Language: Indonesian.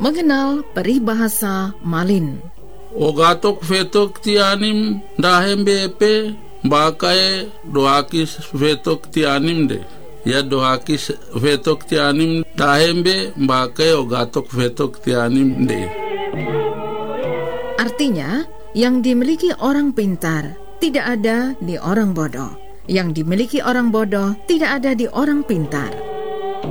Mengenal peribahasa Malin. Ogatok vetok tianim dahem bepe bakae dohakis vetok tianim de. Ya dohakis vetok tianim dahem be bakae ogatok vetok tianim de. Artinya, yang dimiliki orang pintar tidak ada di orang bodoh. Yang dimiliki orang bodoh tidak ada di orang pintar.